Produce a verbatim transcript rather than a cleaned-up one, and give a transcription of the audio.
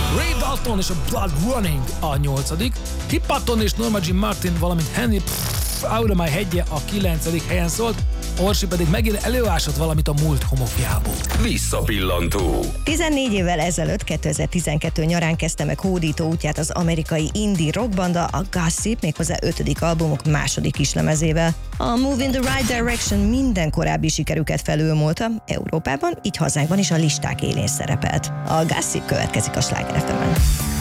Ray Dalton és a Blood Running a nyolcadik, Kip Patton és Norma Jean Martin, valamint Henry Out of My Headje a kilencedik helyen szólt, Orsi pedig megint előásott valamit a múlt homokjából. Visszapillantó. tizennégy évvel ezelőtt, kétezer-tizenkettő nyarán kezdte meg hódító útját az amerikai indie rockbanda, a Gossip, méghozzá ötödik albumok második kislemezével. A Move in the Right Direction minden korábbi sikerüket felülmúlta, Európában, így hazánkban is a listák élén szerepelt. A Gossip következik a Sláger ef emen.